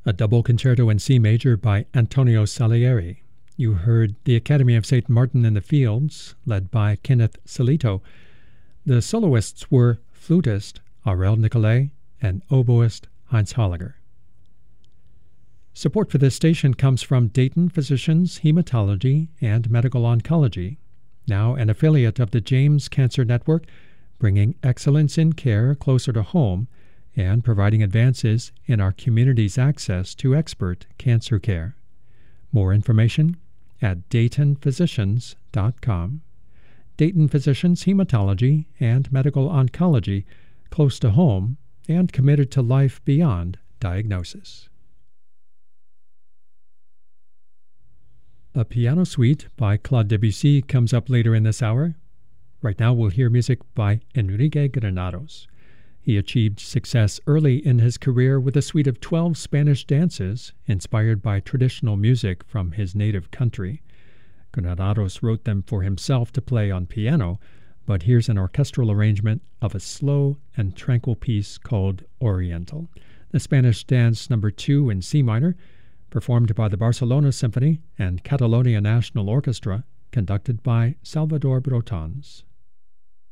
A double concerto in C major by Antonio Salieri. You heard the Academy of St. Martin in the Fields, led by Kenneth Salito. The soloists were flutist Aurel Nicolai and oboist Heinz Holliger. Support for this station comes from Dayton Physicians Hematology and Medical Oncology, now an affiliate of the James Cancer Network, bringing excellence in care closer to home and providing advances in our community's access to expert cancer care. More information at DaytonPhysicians.com. Dayton Physicians Hematology and Medical Oncology, close to home and committed to life beyond diagnosis. A piano suite by Claude Debussy comes up later in this hour. Right now we'll hear music by Enrique Granados. He achieved success early in his career with a suite of 12 Spanish dances inspired by traditional music from his native country. Granados wrote them for himself to play on piano, but here's an orchestral arrangement of a slow and tranquil piece called Oriental, the Spanish dance number 2 in C minor, performed by the Barcelona Symphony and Catalonia National Orchestra, conducted by Salvador Brotons.